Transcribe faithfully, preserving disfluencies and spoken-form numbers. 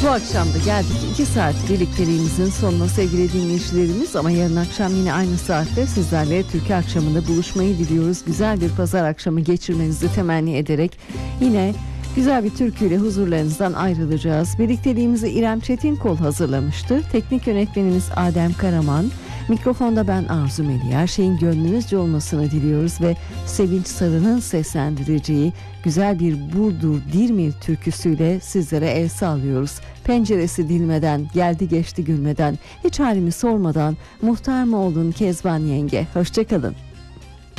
Bu akşam da geldik iki saat birlikteliğimizin sonuna sevgili dinleyicilerimiz, ama yarın akşam yine aynı saatte sizlerle Türkü Akşamı'nda buluşmayı diliyoruz. Güzel bir pazar akşamı geçirmenizi temenni ederek yine güzel bir türküyle huzurlarınızdan ayrılacağız. Birlikteliğimizi İrem Çetinkol hazırlamıştı. Teknik yönetmenimiz Adem Karaman. Mikrofonda ben Arzu Melih. Her şeyin gönlünüzce olmasını diliyoruz ve Sevinç Sarı'nın seslendireceği güzel bir Burdur Dirmil türküsüyle sizlere el sallıyoruz. Penceresi dilmeden, geldi geçti gülmeden, hiç halimi sormadan, muhtar mı oldun Kezban yenge? Hoşçakalın.